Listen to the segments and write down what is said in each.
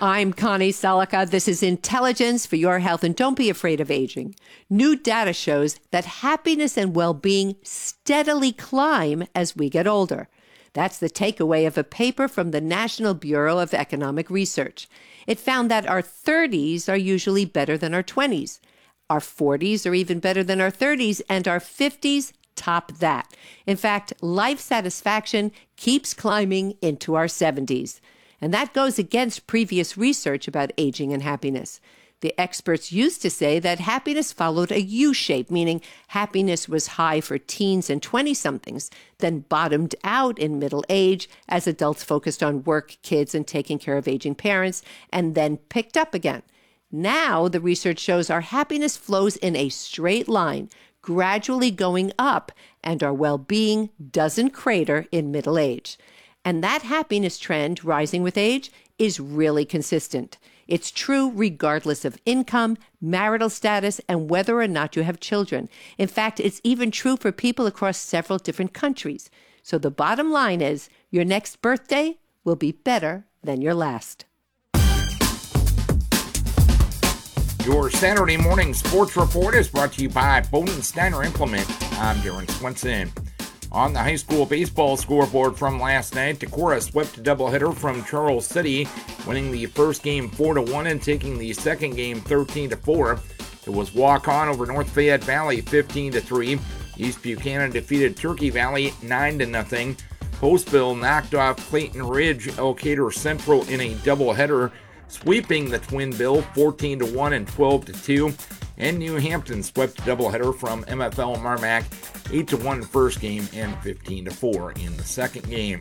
I'm Connie Selica. This is Intelligence for Your Health, and don't be afraid of aging. New data shows that happiness and well-being steadily climb as we get older. That's the takeaway of a paper from the National Bureau of Economic Research. It found that our 30s are usually better than our 20s. Our 40s are even better than our 30s, and our 50s top that. In fact, life satisfaction keeps climbing into our 70s. And that goes against previous research about aging and happiness. The experts used to say that happiness followed a U-shape, meaning happiness was high for teens and 20-somethings, then bottomed out in middle age as adults focused on work, kids, and taking care of aging parents, and then picked up again. Now, the research shows our happiness flows in a straight line, gradually going up, and our well-being doesn't crater in middle age. And that happiness trend, rising with age, is really consistent. It's true regardless of income, marital status, and whether or not you have children. In fact, it's even true for people across several different countries. So the bottom line is, your next birthday will be better than your last. Your Saturday morning sports report is brought to you by Bowden Steiner Implement. I'm Darren Swinson. On the high school baseball scoreboard from last night, Decorah swept a doubleheader from Charles City, winning the first game 4-1 and taking the second game 13-4. It was walk-on over North Fayette Valley 15-3. East Buchanan defeated Turkey Valley 9-0. Postville knocked off Clayton Ridge Elkader Central in a doubleheader, sweeping the Twin Bill 14-1 and 12-2. And New Hampton swept a doubleheader from MFL Marmac 8-1 first game and 15-4 in the second game.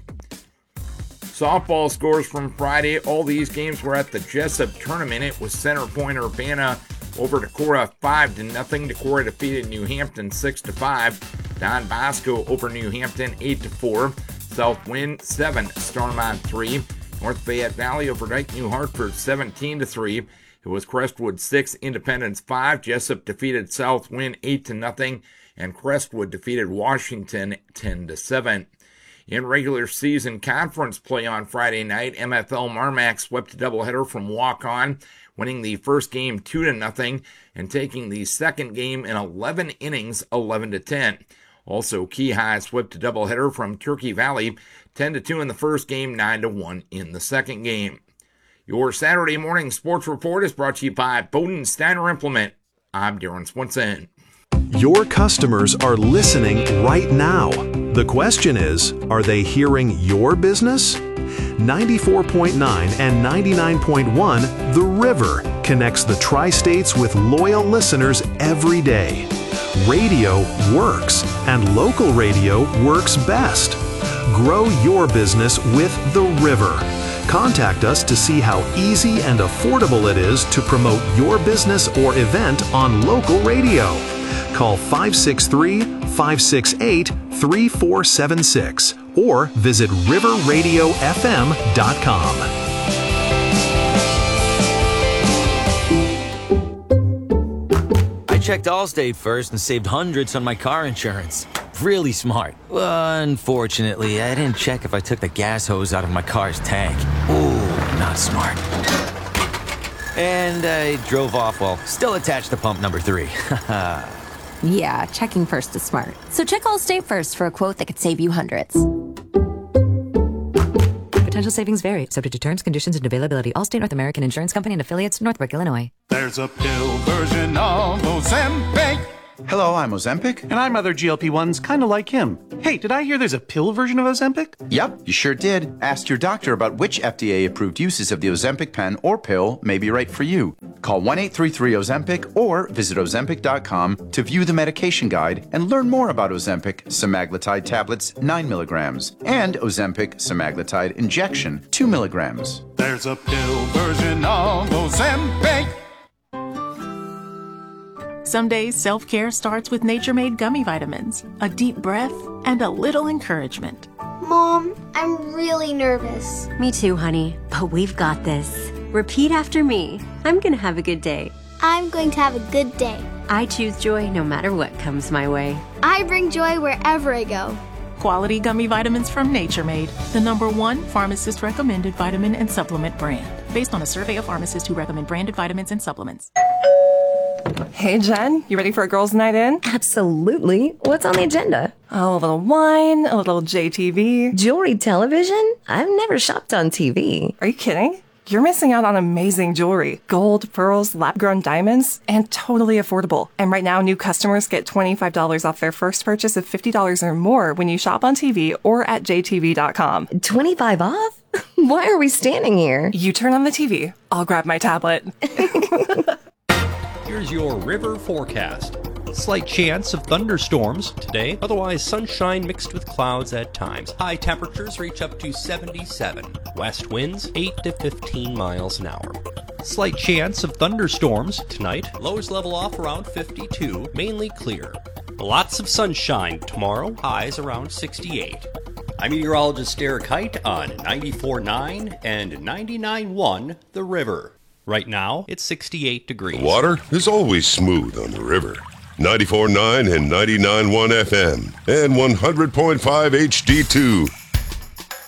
Softball scores from Friday. All these games were at the Jessup tournament. It was Center Point Urbana over Decorah 5-0. Decorah defeated New Hampton 6-5. Don Bosco over New Hampton 8-4. Southwind 7, Stormont 3. North Fayette Valley over Dike New Hartford 17-3. It was Crestwood 6, Independence 5. Jessup defeated Southwind 8-0, and Crestwood defeated Washington 10-7. In regular season conference play on Friday night, MFL Marmac swept a doubleheader from walk-on, winning the first game 2-0 and taking the second game in 11 innings 11-10. Also, Key High swept a doubleheader from Turkey Valley 10-2 in the first game, 9-1 in the second game. Your Saturday morning sports report is brought to you by Bowden Steiner Implement. I'm Darren Swinson. Your customers are listening right now. The question is, are they hearing your business? 94.9 and 99.1 The River connects the Tri-States with loyal listeners every day. Radio works, and local radio works best. Grow your business with The River. Contact us to see how easy and affordable it is to promote your business or event on local radio. Call 563-568-3476 or visit riverradiofm.com. I checked Allstate first and saved hundreds on my car insurance. Really smart. Unfortunately, I didn't check if I took the gas hose out of my car's tank. Ooh, not smart. And I drove off while still attached to pump number 3. Yeah, checking first is smart. So check Allstate first for a quote that could save you hundreds. Potential savings vary, subject to terms, conditions, and availability. Allstate North American Insurance Company and affiliates, Northbrook, Illinois. There's a pill version of Ozempic. Hello, I'm Ozempic. And I'm other GLP-1s kind of like him. Hey, did I hear there's a pill version of Ozempic? Yep, you sure did. Ask your doctor about which FDA-approved uses of the Ozempic pen or pill may be right for you. Call 1-833-OZEMPIC or visit Ozempic.com to view the medication guide and learn more about Ozempic semaglutide tablets 9 milligrams and Ozempic semaglutide injection 2 milligrams. There's a pill version of Ozempic. Some days, self-care starts with Nature-Made gummy vitamins, a deep breath, and a little encouragement. Mom, I'm really nervous. Me too, honey, but we've got this. Repeat after me. I'm gonna have a good day. I'm going to have a good day. I choose joy no matter what comes my way. I bring joy wherever I go. Quality gummy vitamins from Nature-Made, the #1 pharmacist-recommended vitamin and supplement brand. based on a survey of pharmacists who recommend branded vitamins and supplements. Hey, Jen, you ready for a girls' night in? Absolutely. What's on the agenda? Oh, a little wine, a little JTV. Jewelry television? I've never shopped on TV. Are you kidding? You're missing out on amazing jewelry. Gold, pearls, lab-grown diamonds, and totally affordable. And right now, new customers get $25 off their first purchase of $50 or more when you shop on TV or at jtv.com. 25 off? Why are we standing here? You turn on the TV. I'll grab my tablet. Here's your river forecast. Slight chance of thunderstorms today, otherwise sunshine mixed with clouds at times. High temperatures reach up to 77. West winds 8 to 15 miles an hour. Slight chance of thunderstorms tonight. Lows level off around 52, mainly clear. Lots of sunshine tomorrow, highs around 68. I'm meteorologist Derek Height on 94.9 and 99.1 The River. Right now, it's 68 degrees. The water is always smooth on the river. 94.9 and 99.1 FM and 100.5 HD2.